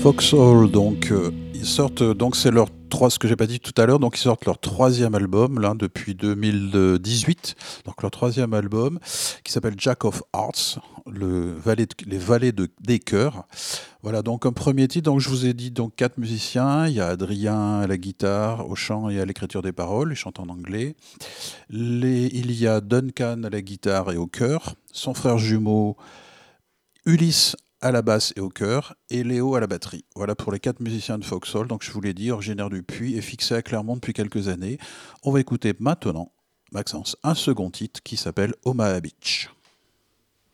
Foxhole, donc ils sortent, donc c'est leur ce que j'ai pas dit tout à l'heure, donc ils sortent leur troisième album là depuis 2018, donc leur troisième album qui s'appelle Jack of Hearts, les vallées des cœurs. Voilà, donc un premier titre, donc je vous ai dit donc quatre musiciens, il y a Adrien à la guitare, au chant et à l'écriture des paroles, il chante en anglais. Il y a Duncan à la guitare et au chœur, son frère jumeau Ulysse à la basse et au chœur, et Léo à la batterie. Voilà pour les quatre musiciens de Foxhole. Donc je vous l'ai dit, originaire du Puy et fixé à Clermont depuis quelques années. On va écouter maintenant, Maxence, un second titre qui s'appelle Omaha Beach.